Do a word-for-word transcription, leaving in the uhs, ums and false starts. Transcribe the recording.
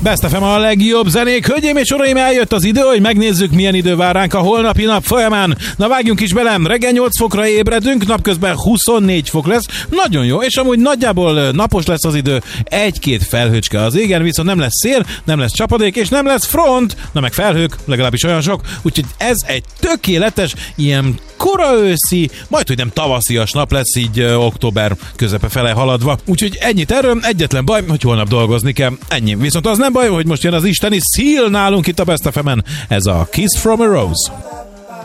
Best ef em a legjobb zenék. Hölgyeim és uraim, eljött az idő, hogy megnézzük, milyen idő vár ránk a holnapi nap folyamán. Na vágjunk is bele, reggel nyolc fokra ébredünk, napközben huszonnégy fok lesz. Nagyon jó, és amúgy nagyjából napos lesz az idő, egy-két felhőcske az égen, viszont nem lesz szél, nem lesz csapadék, és nem lesz front, na meg felhők, legalábbis olyan sok. Úgyhogy ez egy tökéletes, ilyen kora őszi, majd hogy nem tavaszias nap lesz, így ö, október közepe fele haladva. Úgyhogy ennyit erről, egyetlen baj, hogy holnap dolgozni kell. Ennyi. Viszont az nem baj, hogy most jön az isteni Seal nálunk itt a Best ef emen. Ez a Kiss from a Rose.